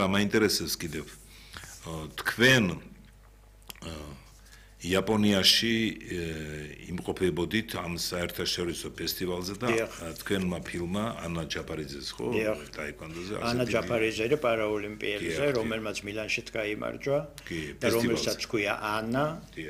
მაინტერესებს კიდევ თქვენ იაპონიაში იმყოფებოდით ამ საერთაშორისო ფესტივალზე და თქვენმა ფილმმა ანა ჯაფარიძეს ხო ტაიკვანდოზე ანა ჯაფარიძე პარაოლიმპიადაზე რომელმაც მილანში გაიმარჯვა და რომელსაც ქვია ანა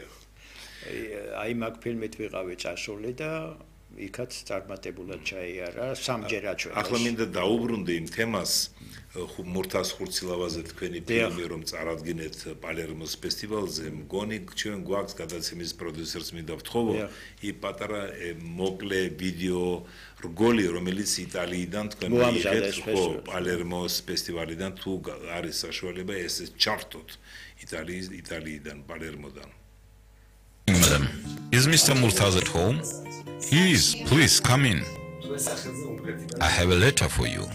აი მაგ ფილმით ვიყავი წასული და იქაც წარმატებულად ჩაიარა სამჯერა ჩვენ. ახლა მინდა დაუბრუნდე იმ თემას მურთას ხურცილავაზე თქვენი ფილმი რომ წარადგინეთ პალერმოს ფესტივალზე მგონი ჩვენ გვაქვს გადაცემის პროდიუსერს მინდა ვთხოვო ი პატარა მოკლე ვიდეო რგოლი რომელიც იტალიიდან თქვენ მიიღეთ ხო პალერმოს ფესტივალიდან თუ არის საშუალება ეს ჩართოთ იტალიიდან პალერმოდან Madam, is Mr. Murtaz at home? He is. Please come in. I have a letter for you.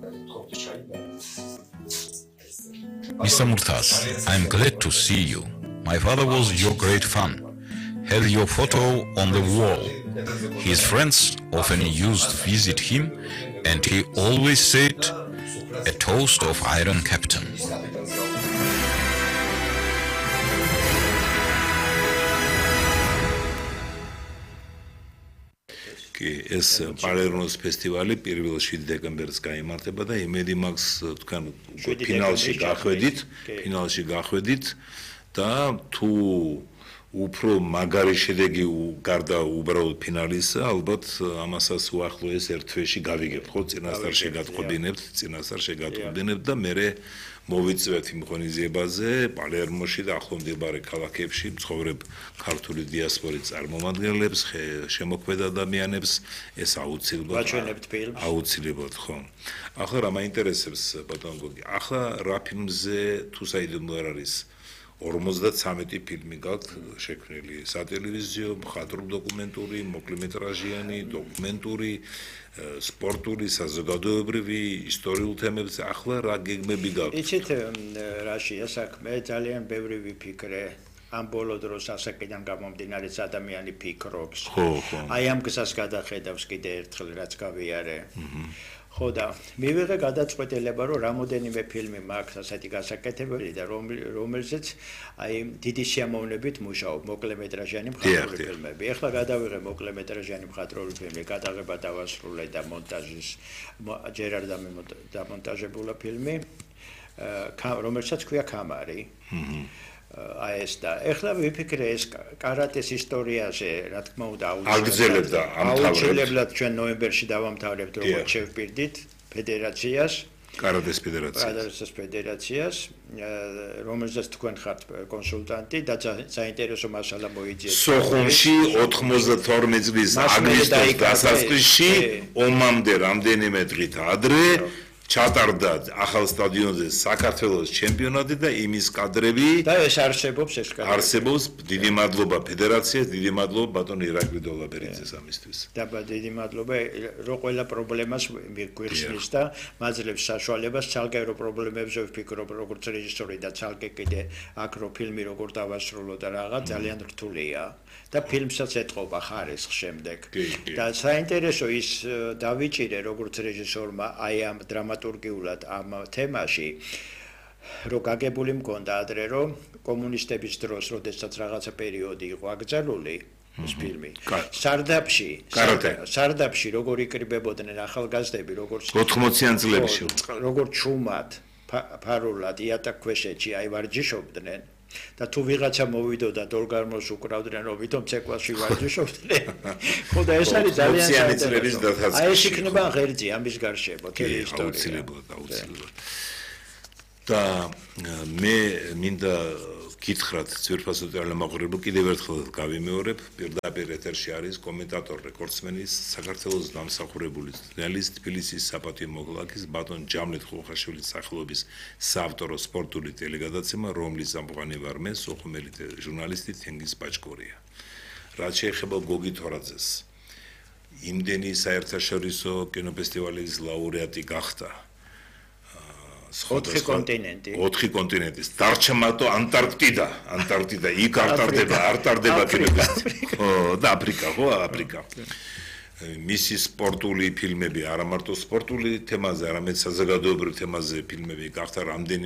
Mr. Murtaz, I'm glad to see you. My father was your great fan. Had your photo on the wall. His friends often used to visit him, and he always said, a toast of Iron Captain. ეს პალერმოს ფესტივალი 1 დეკემბერს გაიმართება და იმედი მაქვს თქვენ ფინალში გახვედით და თუ უფრო მაგარი შედეგი გარდა უბრალოდ ფინალისა ალბათ ამასაც უახლოეს ერთ თვეში გავიგებთ ხო წინასწარ შეგატყობინებთ და მე მოვიწვევთ იმ ღონისძიებაზე პალერმოში და ახლომდებარე ქალაქებში მცხოვრებ ქართული დიასპორის წარმომადგენლებს, შემოქმედ ადამიანებს ეს აუცილებლად ხო. ახლა რა მაინტერესებს ბატონო გოგი. ახლა რა ფილმზე თუ საიდუმლო არ არის 53 ფილმი გაქვთ შექმნილი სატელევიზიო, მხატვრულ-დოკუმენტური, მოკლემეტრაჟიანი, დოკუმენტური, სპორტული, საზოგადოებრივი, ისტორიულ თემებზე ახლა რა გეგმები გაქვთ? იცით რაშია საქმე, ძალიან ბევრი ვიფიქრე. ამ ბოლო დროს ასაკიდან გამომდინარე ადამიანი ფიქრობს. აი ამ გზას გადახედავს კიდე ერთხელ რაც გავიარე. ხო და მივიღე გადაწყვეტილება რომ რამოდენიმე ფილმი მაქვს ასეთი გასაკეთებელი და რომელზეც აი დიდი სიამოვნებით მუშაობ მოკლემეტრაჟიანი მხატვრული ფილმები. ეხლა გადავიღე მოკლემეტრაჟიანი მხატვრული ფილმი, გადაღება დავასრულე და მონტაჟის ჯერ არ დამონტაჟებულა ფილმი, რომელსაც ქვია კამარი. აი ეს და ეხლა ვიფიქრე ეს კარატეს ისტორიაზე რა თქმა უნდა აუცილებლად ჩვენ ნოემბერში დავამთავრებთ როგორც შევპირდით ფედერაციას კარატეს ფედერაციას რომელზეც თქვენ ხართ კონსულტანტი და საინტერესო მასალა მოიძიეთ სოხუმში 92 წლის აგვისტოს დასაწყისში ომამდე რამდენიმე დღით ადრე ჩატარდა ახალ სტადიონზე საქართველოს ჩემპიონატი და იმის კადრები და ეს არსებობს დიდი მადლობა ფედერაციას დიდი მადლობა ბატონ ირაკლი დოლაბერიძეს ამისთვის და დიდი მადლობა რომ ყველა პრობლემას მიგვიხსნის და მაძლევს საშუალებას ცალკე რო პრობლემებზე ვფიქრობ როგორც რეჟისორი და ცალკე კიდე აქ რო ფილმი როგორ დავასრულო და რაღაც ძალიან რთულია და ფილმსაც ეთყობა ხარისხ შემდეგ და საინტერესო ის დავიჭირე როგორც რეჟისორმა აი ამ დრამატურგიულად ამ თემაში რო გაგებული მქონდა ადრე რომ კომუნისტების დროს როდესაც რაღაცა პერიოდი იყო აკრძალული ეს ფილმი სარდაფში როგორ იკრიბებოდნენ ახალგაზრდები როგორც 80-იან წლებში როგორც ჩუმად ფარულად იატაკქვეშეთში აი ვარჯიშობდნენ და თუ ვიღაცა მოვიდოდა დოლგარმოს უკრავდნენ რომ ვითომ ცეკვაში ვარჯიშობდნენ ხო და ეს არის ძალიან საინტერესო აი ეს იქნება ღერძი ამის გარშემო თელი ისტორია აუცილებლად და მე მინდა გითხრათ ძვირფასო ტელემოყრებო კიდევ ერთხელ გავიმეორებ პირდაპირ ეთერში არის კომენტატორ რეკორდსმენის საქართველოს დამსახურებული ჟურნალისტ თბილისის საპატიო მოქალაქის ბატონ ჯამლეთ ხოხაშვილის სახელობის საავტორო სპორტული ტელეგადაცემა რომლის ამყვანი ვარ მე სოხუმელი ჟურნალისტი თენგიზ პაჭკორია რაც შეეხება გოგი თორაძეს იმდენი საერთაშორისო კინოფესტივალის ლაურეატი გახდა 4 კონტინენტის დარჩა მარტო ანტარქტიდა იქ არ ტარდება კინოფესტივალი ხო და აფრიკა მისი სპორტული ფილმები არა მარტო სპორტული თემაზე არამედ საზოგადოებრივ თემაზე ფილმები გახდა რამდენი